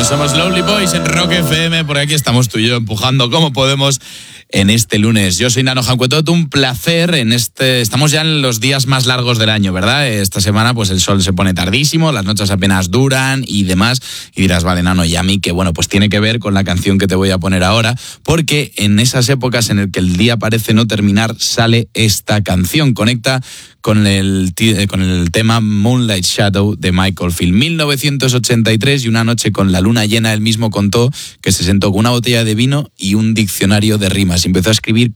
Somos Lovely Boys en Rock FM. Por aquí estamos tú y yo empujando como podemos en este lunes. Yo soy Nano Jancuetot, un placer en estamos ya en los días más largos del año, ¿verdad? Esta semana pues el sol se pone tardísimo, las noches apenas duran y demás. Y dirás, vale, Nano, y a mí que bueno, pues tiene que ver con la canción que te voy a poner ahora, porque en esas épocas en el que el día parece no terminar, sale esta canción. Conecta con el tema Moonlight Shadow de Michael Field. 1983, y una noche con la luna llena, él mismo contó que se sentó con una botella de vino y un diccionario de rimas. Empezó a escribir